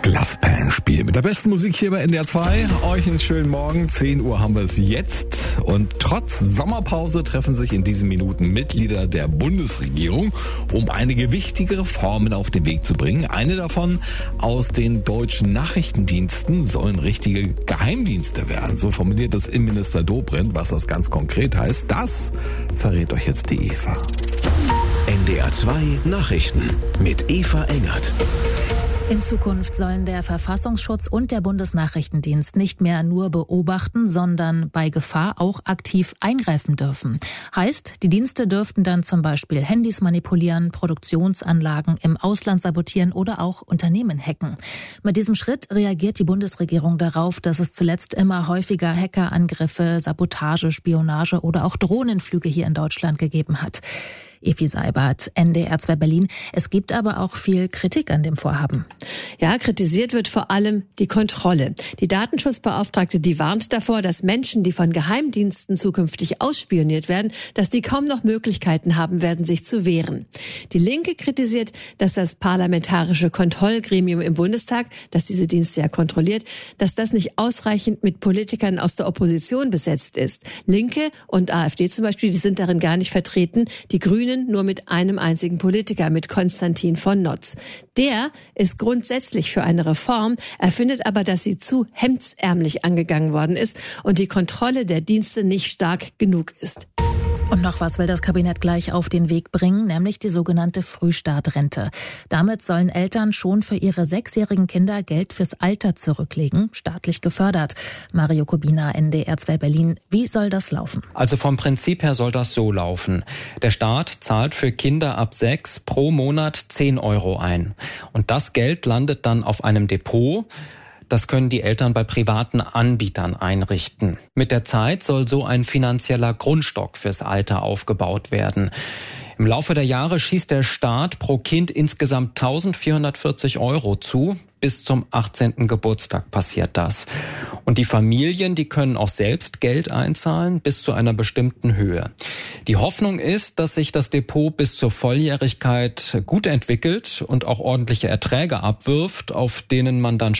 Glasperlenspiel mit der besten Musik hier bei NDR 2. Euch einen schönen Morgen. 10 Uhr haben wir es jetzt. Und trotz Sommerpause treffen sich in diesen Minuten Mitglieder der Bundesregierung, um einige wichtige Reformen auf den Weg zu bringen. Eine davon: aus den deutschen Nachrichtendiensten sollen richtige Geheimdienste werden. So formuliert das Innenminister Dobrindt. Was das ganz konkret heißt, das verrät euch jetzt die Eva. NDR 2 Nachrichten mit Eva Engert. In Zukunft sollen der Verfassungsschutz und der Bundesnachrichtendienst nicht mehr nur beobachten, sondern bei Gefahr auch aktiv eingreifen dürfen. Heißt, die Dienste dürften dann zum Beispiel Handys manipulieren, Produktionsanlagen im Ausland sabotieren oder auch Unternehmen hacken. Mit diesem Schritt reagiert die Bundesregierung darauf, dass es zuletzt immer häufiger Hackerangriffe, Sabotage, Spionage oder auch Drohnenflüge hier in Deutschland gegeben hat. Evi Seibert, NDR 2 Berlin. Es gibt aber auch viel Kritik an dem Vorhaben. Ja, kritisiert wird vor allem die Kontrolle. Die Datenschutzbeauftragte, die warnt davor, dass Menschen, die von Geheimdiensten zukünftig ausspioniert werden, dass die kaum noch Möglichkeiten haben werden, sich zu wehren. Die Linke kritisiert, dass das parlamentarische Kontrollgremium im Bundestag, das diese Dienste ja kontrolliert, dass das nicht ausreichend mit Politikern aus der Opposition besetzt ist. Linke und AfD zum Beispiel, die sind darin gar nicht vertreten. Die Grünen nur mit einem einzigen Politiker, mit Konstantin von Notz. Der ist grundsätzlich für eine Reform, er findet aber, dass sie zu hemdsärmlich angegangen worden ist und die Kontrolle der Dienste nicht stark genug ist. Und noch was will das Kabinett gleich auf den Weg bringen, nämlich die sogenannte Frühstartrente. Damit sollen Eltern schon für ihre 6-jährigen Kinder Geld fürs Alter zurücklegen, staatlich gefördert. Mario Kubina, NDR 2 Berlin. Wie soll das laufen? Also vom Prinzip her soll das so laufen. Der Staat zahlt für Kinder ab 6 pro Monat 10 € ein. Und das Geld landet dann auf einem Depot. Das können die Eltern bei privaten Anbietern einrichten. Mit der Zeit soll so ein finanzieller Grundstock fürs Alter aufgebaut werden. Im Laufe der Jahre schießt der Staat pro Kind insgesamt 1.440 € zu. Bis zum 18. Geburtstag passiert das. Und die Familien, die können auch selbst Geld einzahlen, bis zu einer bestimmten Höhe. Die Hoffnung ist, dass sich das Depot bis zur Volljährigkeit gut entwickelt und auch ordentliche Erträge abwirft, auf denen man dann